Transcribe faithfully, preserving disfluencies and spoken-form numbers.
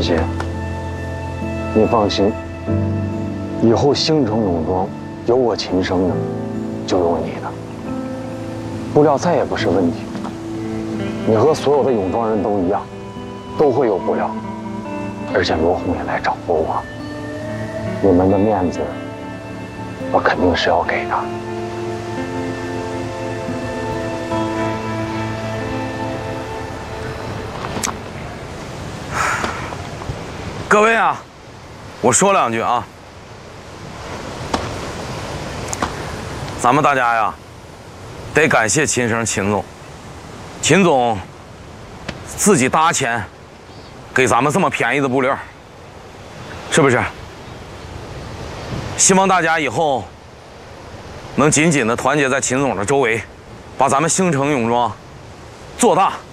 姐，你放心，以后星城泳装有我秦生的，就有你的，布料再也不是问题。你和所有的泳装人都一样，都会有布料，而且罗红也来找过我，你们的面子，我肯定是要给的。 各位啊，我说两句啊，咱们大家呀，得感谢秦生秦总，秦总自己搭钱给咱们这么便宜的布料，是不是？希望大家以后能紧紧的团结在秦总的周围，把咱们星城泳装做大。